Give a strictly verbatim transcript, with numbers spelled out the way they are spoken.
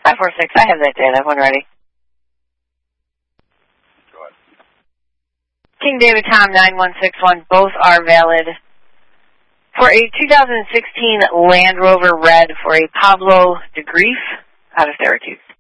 five four six, I have that data when ready. Go ahead. King David Tom nine one six one, both are valid. For a two thousand sixteen Land Rover Red for a Pablo de Grief out of Syracuse.